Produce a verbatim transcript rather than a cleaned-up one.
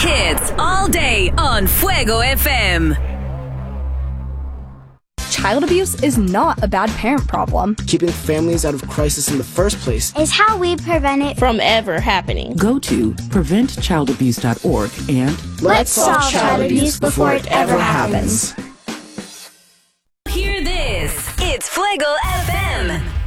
hits all day on Fuego F M. Child abuse is not a bad parent problem. Keeping families out of crisis in the first place is how we prevent it from ever happening. Go to prevent child abuse dot org and let's solve child abuse before it ever happens. Hear this. It's Fuego F M.